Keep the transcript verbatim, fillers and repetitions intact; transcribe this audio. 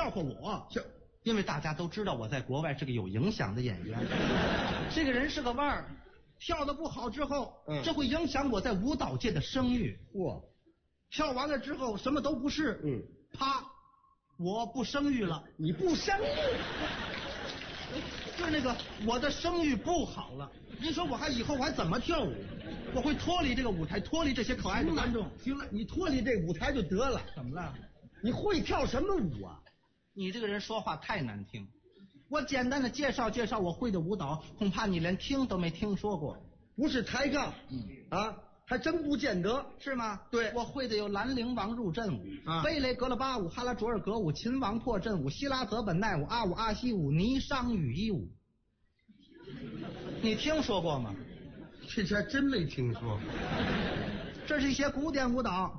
笑话我， 笑， 因为大家都知道我在国外是个有影响的演员，这个人是个腕儿，跳得不好之后，嗯，这会影响我在舞蹈界的声誉。 嚯， 跳完了之后什么都不是， 嗯， 啪，我不生育了。 你不生育？ 就是那个我的声誉不好了，您说我还以后我还怎么跳舞？我会脱离这个舞台，脱离这些可爱的观众。 行了，你脱离这舞台就得了。 怎么了？ 你会跳什么舞啊？ 你这个人说话太难听。我简单的介绍介绍我会的舞蹈，恐怕你连听都没听说过。 不是抬杠，嗯啊，还真不见得， 是吗？ 对， 我会的有兰陵王入阵舞、 啊、 贝雷格勒巴舞、哈拉卓尔格舞、秦王破阵舞、希拉泽本奈舞、阿舞阿西舞、霓裳羽衣舞。你听说过吗？ 这还真没听说。 这是一些古典舞蹈。